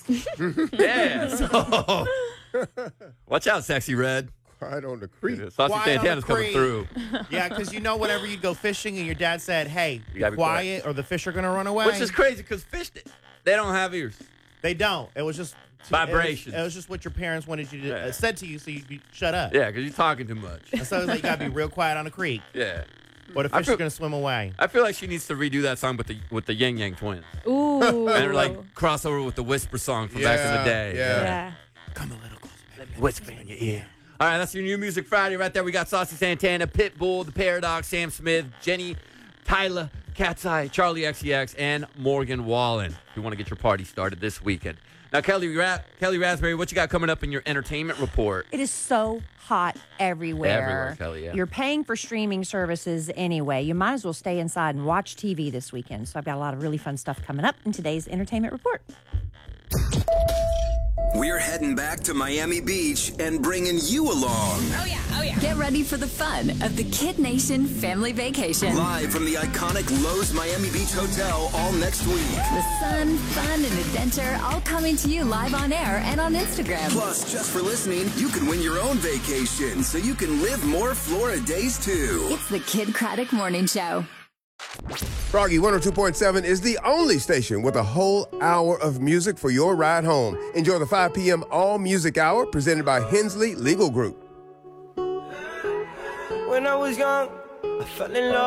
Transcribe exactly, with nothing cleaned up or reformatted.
Yeah. So, watch out, Sexy Red. Quiet on the creek. Yeah, Saucy Quiet Santana's on the coming through. Yeah, because you know whenever you go fishing and your dad said, hey, You gotta be be quiet or the fish are going to run away. Which is crazy because fish, they don't have ears. They don't. It was just Vibrations. It was, it was just what your parents wanted you to Yeah. uh, said to you, so you'd be shut up. Yeah, because you're talking too much. And so it's like you gotta be real quiet on the creek, Yeah. or the I fish feel- are gonna swim away. I feel like she needs to redo that song with the with the Yang Yang twins. Ooh. And like crossover with the Whisper song from back in the Yeah, day. yeah. Yeah. Come a little closer. Let me Whisper in your ear. All right, that's your New Music Friday right there. We got Saucy Santana, Pitbull, The Paradox, Sam Smith, Jenny, Tyler, Cat's Eye, Charlie X C X, and Morgan Wallen. If you want to get your party started this weekend. Now, Kelly, Ra- Kelly Raspberry, what you got coming up in your entertainment report? It is so hot everywhere. Everywhere, Kelly, yeah. You're paying for streaming services anyway. You might as well stay inside and watch T V this weekend. So I've got a lot of really fun stuff coming up in today's entertainment report. We're heading back to Miami Beach and bringing you along. Oh, yeah. Oh, yeah. Get ready for the fun of the Kid Nation family vacation. Live from the iconic Lowe's Miami Beach Hotel all next week. The sun, fun, and adventure all coming to you live on air and on Instagram. Plus, just for listening, you can win your own vacation so you can live more Florida days too. It's the Kid Craddock Morning Show. Froggy one oh two point seven is the only station with a whole hour of music for your ride home. Enjoy the five p.m. All Music Hour presented by Hensley Legal Group. When I was young, I fell in love.